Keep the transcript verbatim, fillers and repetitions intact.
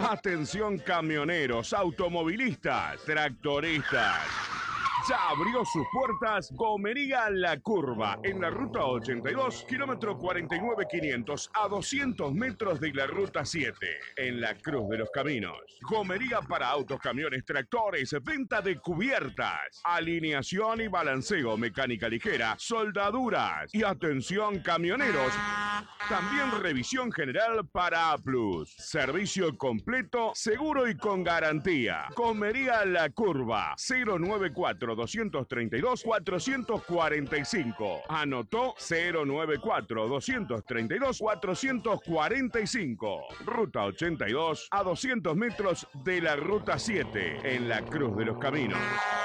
Atención camioneros, automovilistas, tractoristas. Ya abrió sus puertas Gomería La Curva, en la ruta ochenta y dos, kilómetro cuarenta y nueve quinientos, a doscientos metros de la ruta siete, en la Cruz de los Caminos. Gomería para autos, camiones, tractores, venta de cubiertas, alineación y balanceo, mecánica ligera, soldaduras y atención camioneros. También revisión general para A plus. Servicio completo, seguro y con garantía. Gomería La Curva, cero noventa y cuatro, doscientos treinta y dos, cuatrocientos cuarenta y cinco. Anotó cero noventa y cuatro, doscientos treinta y dos, cuatrocientos cuarenta y cinco. Ruta ochenta y dos, a doscientos metros de la ruta siete, en la Cruz de los Caminos.